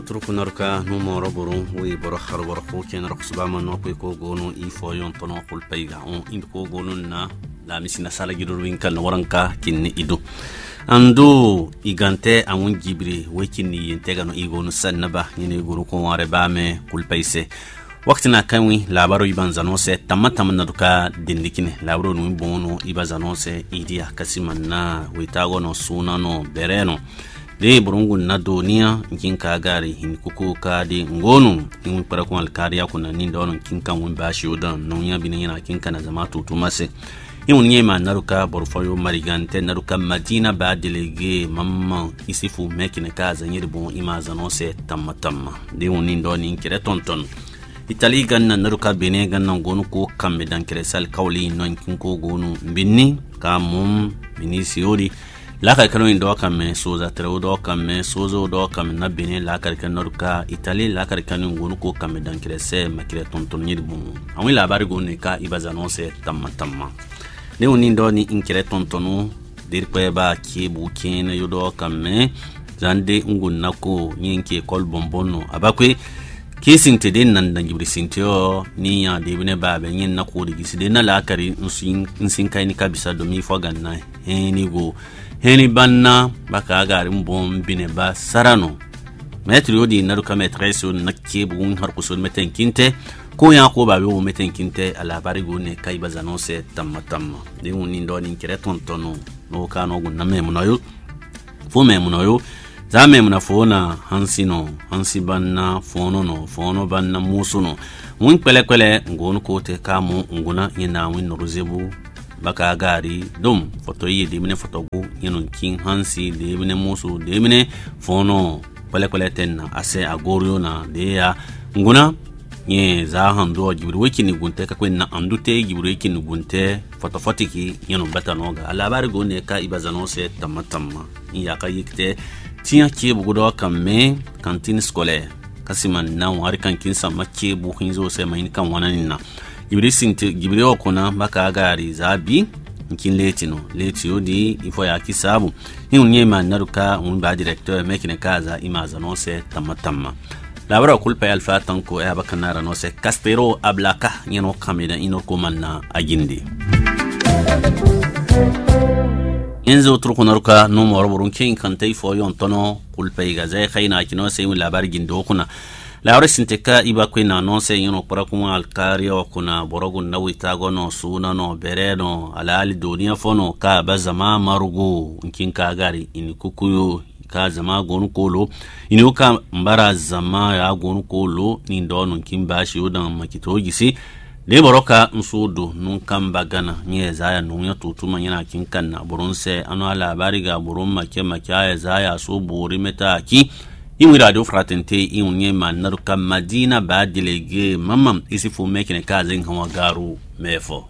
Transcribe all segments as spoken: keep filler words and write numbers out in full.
تركناركا نمر برون ويبر خربر خوكين رقصبا من نوكو غونو ايفو يونتونو قول بايغا اون اندكو غوننا لا مسينا سالا جيرو كان ورانكا كين ايدو ando igante awun jibri wekini yentega no igonu sannaba yene guru ko ware bame kulpaise wakti na kanwi labaro ibanzano se tamata manduka dindikine labaro no bono ibazano se idia kasimanna witago no suna no bereno de burungu na doniya kinka gari hin kuku ka de ngonu in para ko alkariya kuna ninda non kinka won bashi odan no ya binina kinka na zama tutumase in nyema naruka borfoyo marigante naruka madina ba delege mamma isifu mekine kaza nyiri bon imazano se tamatamma de wonin do ni kire tonton itali ganna naruka bene ganna gonu ko kambe dan kire sal kawli non kinko gonu binni ka mum minisiori la ka kanu ndo kamme soza trewo do kamme sozo do kamme na bene la ka kan naruka itali la ka kan gonu ko kambe dan kire se makire tonton nyiri bon awi la bari gonu ka ibazano se tamatamma ne woni ndo ni inkire tontonu dir ko ba ki bu ken yodo kamme zande ngun nako nyinke kol bombono abakwe kisinte den nan dan gibri sintio ni ya de bune ba be nyin nako de giside na la kari nsin nsin kai ni kabisa do mi fo ganna he ni go he ni banna baka gari mbom bine ba sarano metri odi naruka metreso nakke bu har kusul meten kinte ko ya ko ba wo meten kinte ala bari gone kai bazano se tamma tamma de woni ndo ni kire tontono no kano gun na memunayo fo memunayo za memuna fona hansino hansi banna fono no fono banna musuno mun kwele kwele ngonu ko te kamo nguna yina win ruzebu baka gari dum foto yi de mine foto go yinun kin hansi de mine musu de mine fono kwele kwele tenna ase agorio na de ya nguna nye za hando jibri wekini gunte ka kwenna andute jibri wekini gunte foto fotiki yeno batanoga alabari gone ka ibazano se tamatamma ya ka yikte tiya ke bugudo kamme kantin scolaire kasiman na wari kankin sama ke bu hinzo se mai kan wananina jibri sinte jibri okona baka gari zabi kin letino letio di ifo ya kisabu hin nyema naruka un ba directeur mekine kaza imazano se tamatamma labara kulpa alfa tanko e abakanara no se Castero ablaka yeno kamida ino komanna agindi enzo turkunaruka no morburun kin kantay fo yon tono kulpa igaze khayna kino se labar gindo kuna labara sinteka ibakwe na no se yeno parakuma alkario kuna borogun nawita gono suna no bereno alali dunia fono ka bazama marugo kin ka gari in kukuyo ka zama gonu kolo inu ka mbara zama ya gonu kolo ni ndono kimbashi odan makito gisi de boroka nsudo nun kamba gana nye zaya nun ya tutuma yana kinkan na burunse anu ala bari ga burun make make ya zaya so buri meta ki imi radio fratente inu nye manar ka madina ba delege mamam isifu mekine ka zin hawa garu mefo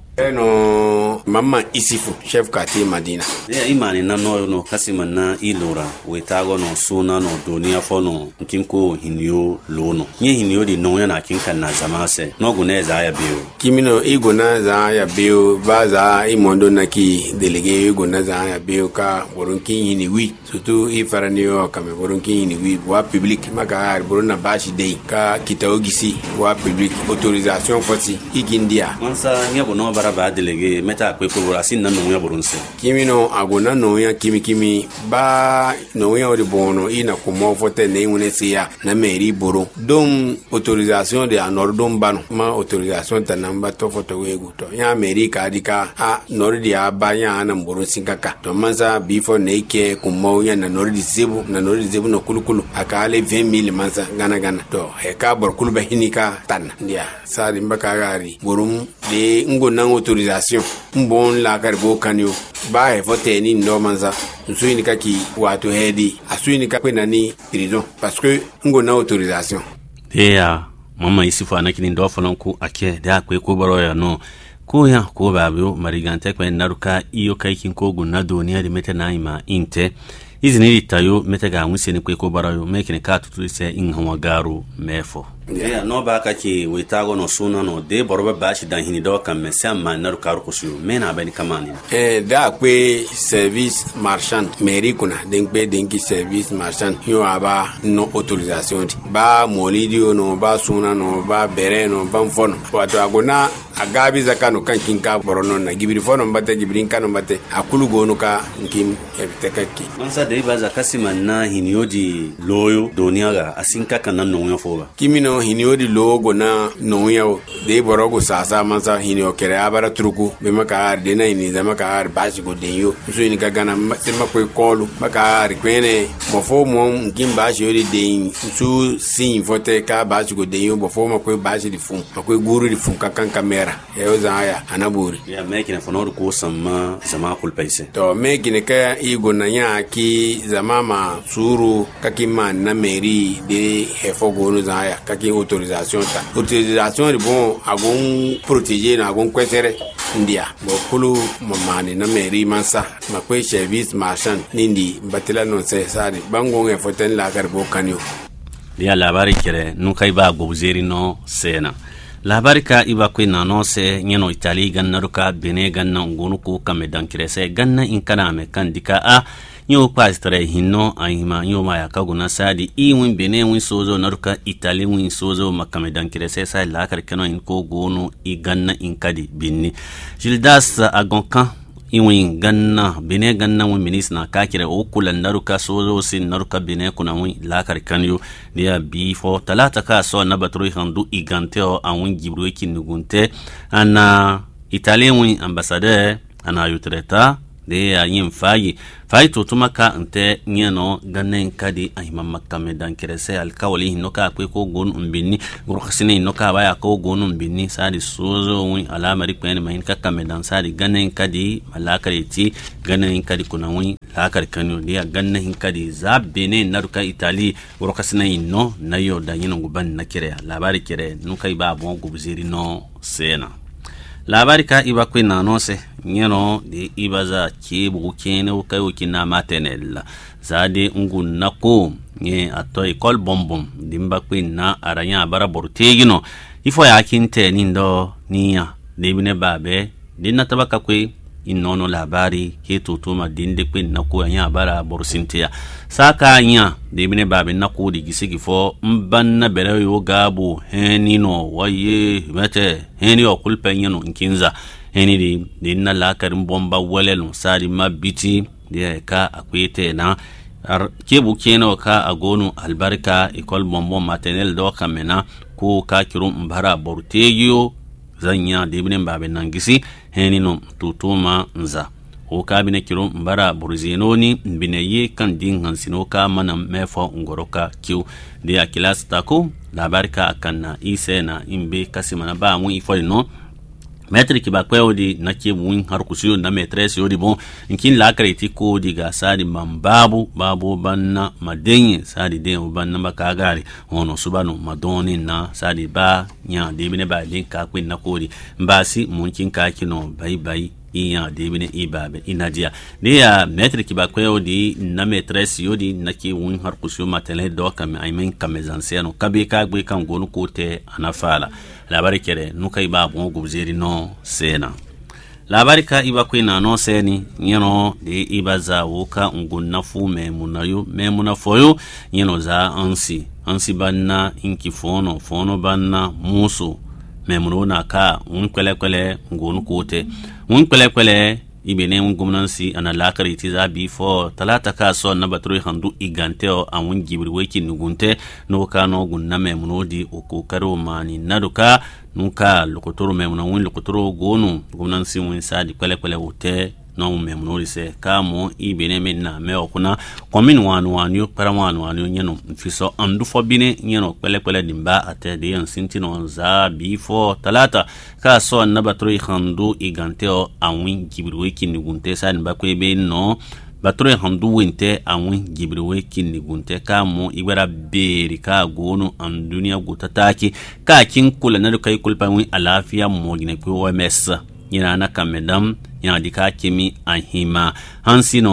eno mama isifu chef kati madina ya imani na no no kasima na ilora wetago no suna no dunia fono kinko hinyo lono nye hinyo di no yana kinka na zamase no guneza ya bio kimino igona za ya bio baza imondo naki delege igona za ya bio ka borunkin yini wi surtout ifaranio kame borunkin yini wi wa public maka boruna bashi dei ka kitawgisi wa public autorisation foti igindia mansa nyabo no ba delege meta kwe ko asin nan no ya burunse kimino agona no ya kimi kimi ba no ya ori bono ina ko mo fote ne ngune sia na meri boro dom autorisation de anordom bano ma autorisation ta namba to foto wego to ya meri ka dika a nordi aba ya na mboro sinkaka to manza before ne ke ko mo ya na nordi zebu na nordi zebu no kulukulu akale vingt mille manza gana gana to he ka bor kulba hinika tan ndia sa dimba ka gari borum de ngona autorisation mbon la kargo kanyo ba e vote ni ndo manza nsuini kaki watu hedi asuini ka kwena ni prison parce que ngona autorisation ya mama isifu anakini ndo falonku ake da kwe ko baro ya no ko ya ko babyo marigante kwe naruka iyo kai kin ko gunna doniya de meta naima inte izini tayo meta ga museni kwe ko baro yo mekene ka tutu se in hawa garu mefo ya no ba ka ki witago no suna no de boroba ba shi dan hini do kan me sam man na karu kusu mena ba ni kamani eh da kwe service marchand mairie kuna den kwe den ki service marchand yo aba no autorisation ba molidio no ba suna no ba bere no ba fono wato agona agabi zakano kan kinka borono na gibiri fono mbate gibiri kanu mbate akulu gonu ka nkim ebtekaki mansa de ba za kasima na hiniodi loyo doniya ga asinka kanan no yo foba kimino hiniodi logo na no yo de borogo sasa mansa hinio kere abara truku be maka de na ini za maka ar bashi go de yo so ni gana ma ko kolu maka ar kwene bo fo mo nkim bashi yodi de su sin vote ka bashi go de yo bo fo ma ko bashi di fun ma ko guru di fun ka kan kamera yau zaya anaburi ya mekine fonor ko samma zama kulpaise to mekine ka igo na nya ki zama ma suru kaki man na mairie de hefo gonu zaya kaki autorisation ta autorisation de bon agon protéger na agon kwesere ndia bo kulu mamani na mairie mansa ma kwe service marchand nindi batila non se sari bango nge foten la garbo kanyo dia labari kere nukai ba gobzeri no sena labari ka iba kwe na no se nyeno Itali ganna ruka bene ganna ngunu ku kame dankire se ganna inkana me kandika a nyo pastre hinno ayima nyo maya kaguna sadi iwin bene win sozo naruka Itali win sozo makame dankire se sai la kar kano in ko gonu i ganna inkadi binni Gildas agonkan iwin ganna bene ganna win ministna ka kire o kulan naruka sozo sin naruka bene kuna win la kar kanyo dia bifo talata ka so na batru handu iganteo awin gibru kinugunte ana Itali win ambassadeur ana yutreta de ya yin fayi fayi to tuma ka nte nyeno ganen kadi ay mamaka me dan kerese alkawli no ka kwe ko gon umbini gurkhsine no ka baya ko gon umbini sadi sozo wi alamari kwen mayin ka kame dan sadi ganen kadi malakariti ganen kadi kuna wi lakar kanyo de ya ganen kadi zabene naruka Itali gurkhsine no nayo da yin guban na kire labari kire no kai ba bon gubziri no sena labari ka iba kwe na no se nyeno de ibaza kibu kene ukayo kina matenel zade ngun nako nye ato ikol bombom dimba kwe na aranya bara bortegino ifo ya kinte nindo niya debine babe dinna tabaka kwe inono labari ke tutuma dinde kwe nako anya bara borsintia saka anya debine babe nako di gisigi fo mbanna bere yo gabu henino waye mete heni okulpe nyeno nkinza heni di dinna la karim bomba walelu sadi mabiti dia ka akwete na kebu keno ka agonu albarka ikol bombo maternel do kamena ko ka kirum mbara bortegio zanya debine babe nangisi heni no tutuma nza o ka bine kirum mbara borzenoni bine ye kan din hansino ka mana mefo ngoroka kiu dia kilas tako labarka akanna isena imbe kasimana ba mu ifo no metri ki ba kweo di na ke win har kusiyo na metres yo di bon inkin la kreti ko di ga sadi mambabu babu banna madenye sadi den banna makagari ono subano madoni na sadi ba nya de bine ba lin ka kwin na ko di mbasi munkin ka kino bai bai iya de bine ibabe inadia de ya metri ki ba kweo di na metres yo di na ke win har kusiyo matele do kam ay men kamezansiano kabe ka gbe kan gonu kote anafala labari kere nuka iba bon gubzeri no sena labari ka iba kwina no seni nyeno de iba za woka ngunna fu me munayo me munafoyo nyeno za ansi ansi banna inki fono fono banna muso me munona ka unkwele kwele ngunu kote unkwele kwele ibene ngumnansi ana lakari tiza before talata ka so na batru handu iganteo awun gibri weki nugunte no ka no gunna memnodi okokaro mani naduka nuka lokotoro memna wun lokotoro gonu ngumnansi wun sadi kwele kwele wote no memnodi se kamo ibene menna me okuna komin wanu wanu para wanu wanu nyeno mfiso andu fobine nyeno kwele kwele dimba ate de yansintino za before talata ka so na batru handu iganteo awun gibri weki nugunte sadi bakwe be no batro handu wente awun gibri weki nugunte kamo ibara beri ka gonu an duniya gutataki ka kin kula na kai kulpa win alafiya mogine ko O M S yana na kamedam yana dika kimi ahima hansino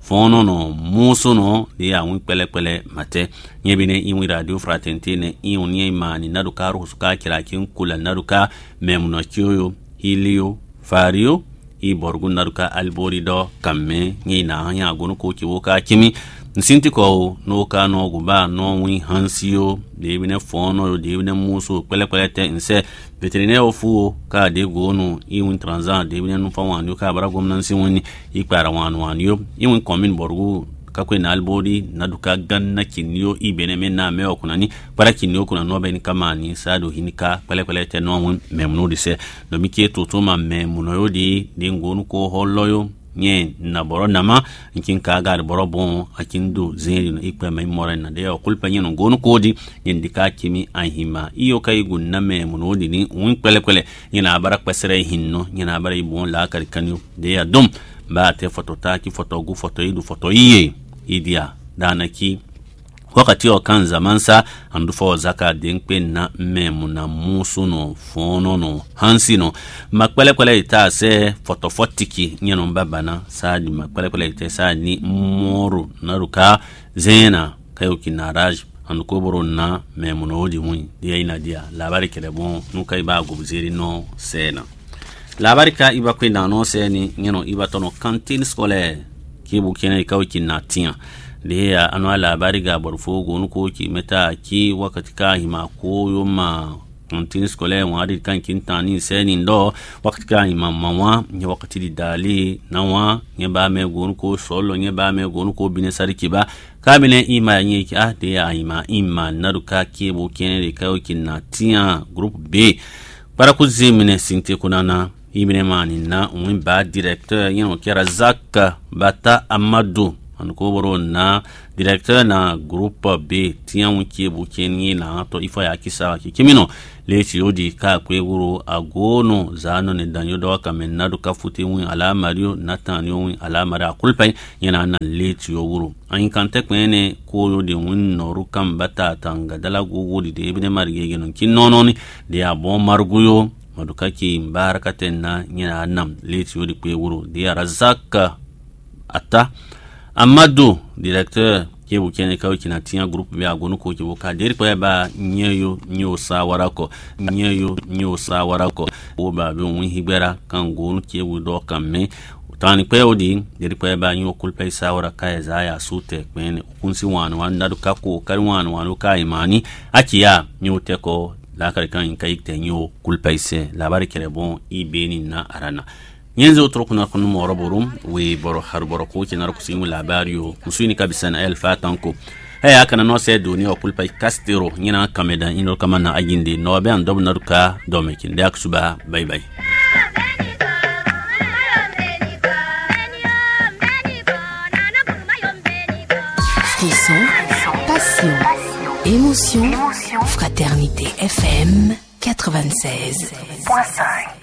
fono no muso no dia win pele pele mate nyebine iwi radio fraternité ne iwi ni imani naduka rusuka kirakin kula naduka memno kyoyo hilio fario i borgu naduka albori do kamme ni na hanya gonu ko ki woka kimi nsinti ko no ka no guba no wi hansio de bine fono de bine muso pele pele te nse veterinaire ofu ka de gonu i win transan de bine no fa wan ka bara gomnansi woni i para wan wan yo i win commune borgu ka ko na albori naduka ganna kinyo i bene menna me okunani para kinyo kuna no ben kamani sado hinika pele pele te no won memno dise do mi ke to to ma memno yo di de ngonu ko holloyo nye na boro nama nkin ka gar boro bon akindo zeni no ikpe mai more na de o kulpa nyeno gonu kodi ndika kimi ahima iyo kai gunna me munodi ni un pele pele nyina bara kwesere hinno nyina bara ibon la kar kanyo de ya dum ba te foto ta ki foto gu foto idu foto iye idia danaki wakati o kan zamansa andu fo zaka denkpe na memu na musu no fono no hansi no makwele kwele ita se fotofotiki nyeno mbabana saadi makwele kwele ita saadi moru naruka zena kayo kinaraj andu koboro na memu no odi mui dia ina dia labari kele bon nuka iba gubziri no sena labari ka iba kwe na no seni nyeno iba tono cantine scolaire kibu kene kayo kinatia dia anwa labari ga borfo gonu ko ki meta ki wakati ka hima ko yoma cantine scolaire wadi kan kintani seni ndo wakati ka hima mawa nya wakati di dali nawa nya ba me gonu ko solo nya ba me gonu ko bine sariki ba kamile ima nya ki ah dia ima ima naruka ki bo kene de kayo kinatia group B para kuzimine sinte kunana ibine mani na un ba directeur yeno kera Zak Bata Amadou ko boro na directeur na groupe B tian wiki bukeni na to ifo ya kisa ki kimino leti odi ka kwe wuro agono zano ne danyo do ka men na do ka futi wi ala mario natan yo wi ala mara kulpai yana na leti yo wuro an kante kwene ko yo de win no rukam bata tanga dala gogo di de bine marge genon kin nono ni de ya bon marguyo maduka ki mbarakaten na yana nam leti odi kwe wuro de ya Razak ata Amadou directeur ke bukene kawo kinatia groupe bi agonu ko ke boka deri ko ba nyeyo nyo sa warako nyeyo nyo sa warako o ba bi won hibera kan gonu ke bu do kamme tani ko odi deri ko ba nyo kulpe sa waraka za ya sute kwen kunsi wan wan dadu kako kar wan wan ka imani akiya nyo te ko la kar kan kai te nyo kulpe se labari kere bon ibeni na arana nyenzo trokuna kunu moro borum we boro har boro ko kinar ku simu labario kusuni kabisa na el fatanko haya kana no se doni o kulpa kastero nyina kameda ino kama na aginde no be andob naruka domekin de aksuba bye bye. Frisson, passion, émotion, fraternité F M quatre-vingt-seize point cinq.